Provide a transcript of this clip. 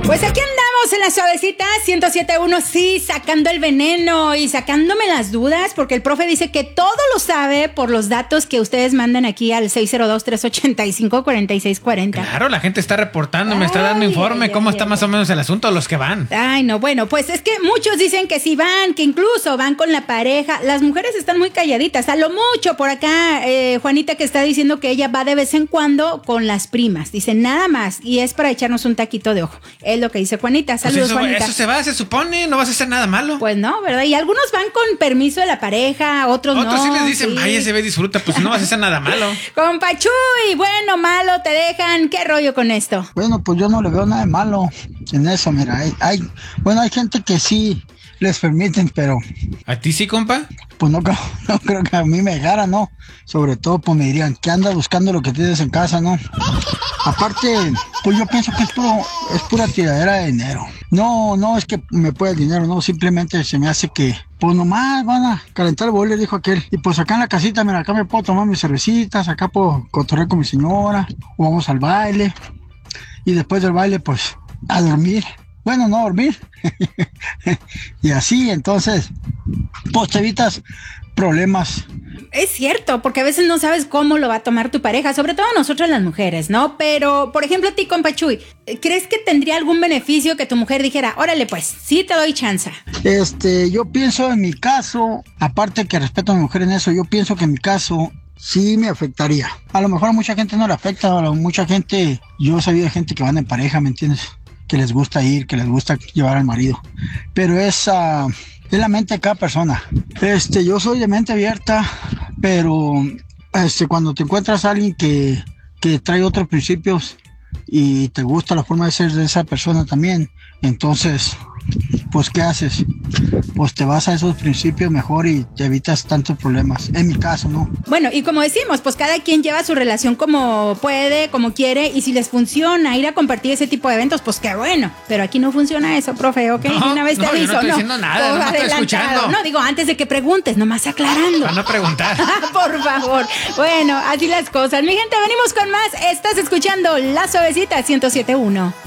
Pues aquí andamos en la suavecita 107.1, sí, sacando el veneno y sacándome las dudas, porque el profe dice que todo lo sabe por los datos que ustedes mandan aquí al 602-385-4640. Claro, la gente está reportando, me está dando informe, cómo está más o menos el asunto, los que van. Ay, no, bueno, pues es que muchos dicen que sí van, que incluso van con la pareja. Las mujeres están muy calladitas, a lo mucho por acá, Juanita, que está diciendo que ella va de vez en cuando con las primas, dice nada más, y es para echarnos un taquito de ojo. Es lo que dice Juanita. Saludos, pues Juanita. eso se supone, no vas a hacer nada malo. Pues no, ¿verdad? Y algunos van con permiso de la pareja, otros no. Otros sí les dicen, vaya, se ve, disfruta, pues no vas a hacer nada malo. Compa Chuy, bueno, malo, te dejan. ¿Qué rollo con esto? Bueno, pues yo no le veo nada de malo en eso, mira. Hay gente que sí les permiten, pero... ¿A ti sí, compa? Pues no creo que a mí me dejara, ¿no? Sobre todo, pues me dirían, ¿qué andas buscando lo que tienes en casa, no? Aparte, pues yo pienso que es pura tiradera de dinero. No es que me pueda el dinero, no, simplemente se me hace que, pues nomás van a calentar el boiler, dijo aquel. Y pues acá en la casita, mira, acá me puedo tomar mis cervecitas, acá puedo cotorrear con mi señora, o vamos al baile. Y después del baile, pues, a dormir. Bueno, no a dormir. Y así, entonces, pues te evitas problemas. Es cierto, porque a veces no sabes cómo lo va a tomar tu pareja, sobre todo nosotras las mujeres, ¿no? Pero, por ejemplo, a ti, compa Chuy, ¿crees que tendría algún beneficio que tu mujer dijera, órale pues, sí te doy chance? Yo pienso en mi caso, aparte que respeto a mi mujer en eso, yo pienso que en mi caso sí me afectaría. A lo mejor a mucha gente no le afecta, a mucha gente, yo he sabido de gente que van en pareja, ¿me entiendes? Que les gusta ir, que les gusta llevar al marido. Pero es la mente de cada persona. Yo soy de mente abierta, pero cuando te encuentras a alguien que trae otros principios y te gusta la forma de ser de esa persona también, entonces, pues, ¿qué haces? Pues te vas a esos principios mejor y te evitas tantos problemas. En mi caso, ¿no? Bueno, y como decimos, pues cada quien lleva su relación como puede, como quiere, y si les funciona ir a compartir ese tipo de eventos, pues qué bueno. Pero aquí no funciona eso, profe, ¿ok? No, una vez te aviso, yo no estoy diciendo nada, no estoy escuchando. No, digo, antes de que preguntes, nomás aclarando. Van a preguntar. Por favor. Bueno, así las cosas. Mi gente, venimos con más. Estás escuchando La Suavecita 107.1.